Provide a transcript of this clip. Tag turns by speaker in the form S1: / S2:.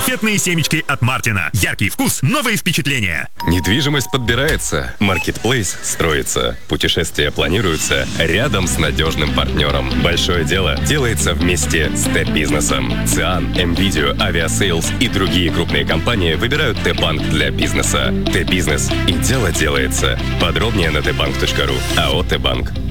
S1: Конфетные семечки от Мартина. Яркий вкус, новые впечатления.
S2: Недвижимость подбирается, маркетплейс строится, путешествия планируются рядом с надежным партнером. Большое дело делается вместе с Т-бизнесом. ЦИАН, МВидео, Авиасейлс и другие крупные компании выбирают Т-банк для бизнеса. Т-бизнес, и дело делается. Подробнее на tbank.ru. АО Т-банк.